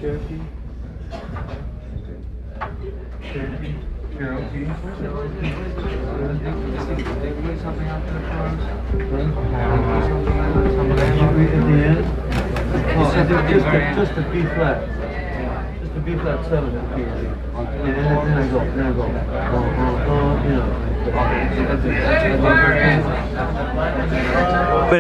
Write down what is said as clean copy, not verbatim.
Cherokee. Cherokee. Cherokee. Something out there for us? At the end? Oh, just a B flat. Just a B flat 7 at the end. And then I go, you know.